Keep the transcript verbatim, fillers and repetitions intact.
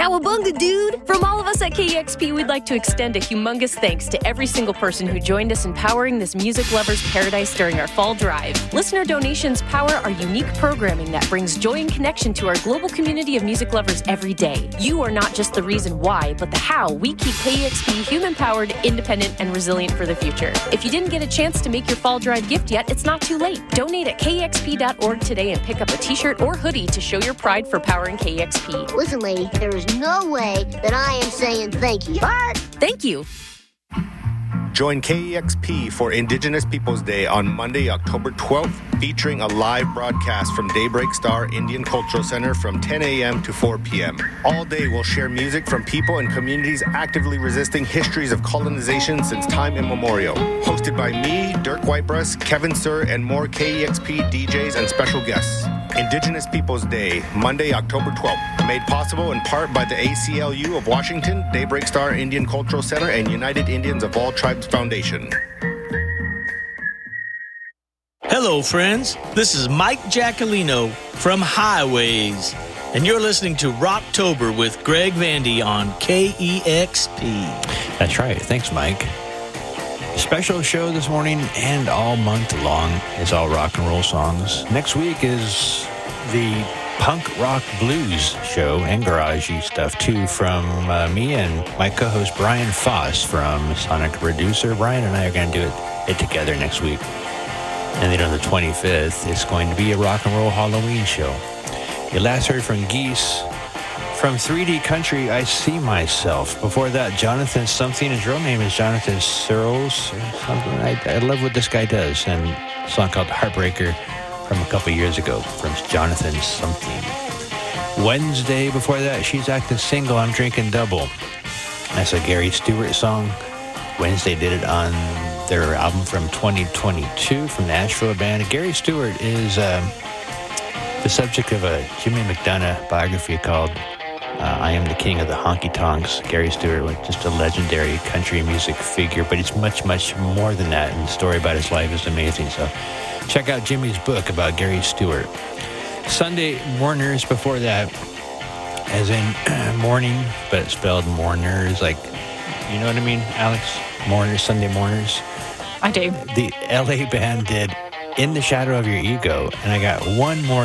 Cowabunga, dude! From all of us at K E X P, we'd like to extend a humongous thanks to every single person who joined us in powering this music lover's paradise during our fall drive. Listener donations power our unique programming that brings joy and connection to our global community of music lovers every day. You are not just the reason why, but the how we keep K E X P human-powered, independent, and resilient for the future. If you didn't get a chance to make your fall drive gift yet, it's not too late. Donate at K E X P dot org today and pick up a t-shirt or hoodie to show your pride for powering K E X P. Listen, lady, there is no way that I am saying thank you, but... Thank you. Join K E X P for Indigenous Peoples Day on Monday, October twelfth, featuring a live broadcast from Daybreak Star Indian Cultural Center from ten a.m. to four p.m. All day we'll share music from people and communities actively resisting histories of colonization since time immemorial. Hosted by me, Dirk Whitebreast, Kevin Sir, and more K E X P D Js and special guests. Indigenous Peoples Day, Monday, October twelfth. Made possible in part by the A C L U of Washington, Daybreak Star Indian Cultural Center, and United Indians of All Tribes Foundation. Hello, friends. This is Mike Giacolino from Highways, and you're listening to Rocktober with Greg Vandy on K E X P. That's right. Thanks, Mike. Special show this morning and all month long is all rock and roll songs. Next week is the punk rock blues show and garagey stuff too from uh, me and my co-host Brian Foss from Sonic Reducer. Brian and I are going to do it, it together next week. And then on the twenty-fifth, it's going to be a rock and roll Halloween show. You last heard from Geese. From three D Country, I See Myself. Before that, Jonathan something. His real name is Jonathan Searles or something. I, I love what this guy does. And a song called Heartbreaker from a couple years ago from Jonathan something. Wednesday, before that, She's Acting Single, I'm Drinking Double. That's a Gary Stewart song. Wednesday did it on their album from twenty twenty-two from the Asheville band. Gary Stewart is uh, the subject of a Jimmy McDonough biography called Uh, I Am the King of the Honky Tonks. Gary Stewart was just a legendary country music figure, but he's much, much more than that, and the story about his life is amazing. So check out Jimmy's book about Gary Stewart. Sunday Mourners before that, as in mourning, but it's spelled mourners, like, you know what I mean, Alex? Mourners, Sunday Mourners. I do. The L A band did In the Shadow of Your Ego, and I got one more